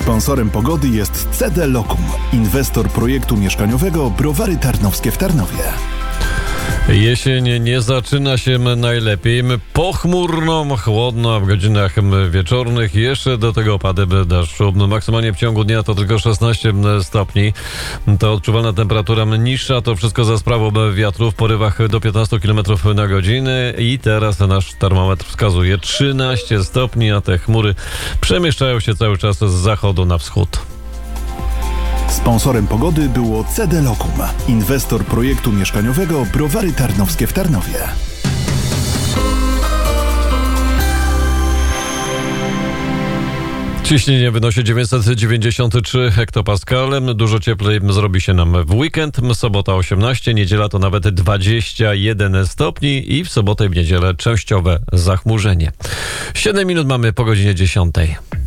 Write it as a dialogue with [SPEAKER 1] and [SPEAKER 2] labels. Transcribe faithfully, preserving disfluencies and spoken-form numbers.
[SPEAKER 1] Sponsorem pogody jest C D Lokum, inwestor projektu mieszkaniowego Browary Tarnowskie w Tarnowie.
[SPEAKER 2] Jesień nie zaczyna się najlepiej. Pochmurno, chłodno, a w godzinach wieczornych jeszcze do tego opady deszczu. Maksymalnie w ciągu dnia to tylko szesnaście stopni. To odczuwalna temperatura niższa. To wszystko za sprawą wiatru w porywach do piętnaście kilometrów na godzinę. I teraz nasz termometr wskazuje trzynaście stopni, a te chmury przemieszczają się cały czas z zachodu na wschód.
[SPEAKER 1] Sponsorem pogody było C D Lokum, inwestor projektu mieszkaniowego Browary Tarnowskie w Tarnowie.
[SPEAKER 2] Ciśnienie wynosi dziewięćset dziewięćdziesiąt trzy hektopaskale. Dużo cieplej zrobi się nam w weekend. Sobota osiemnaście, niedziela to nawet dwadzieścia jeden stopni i w sobotę i w niedzielę częściowe zachmurzenie. siedem minut mamy po godzinie dziesiątej.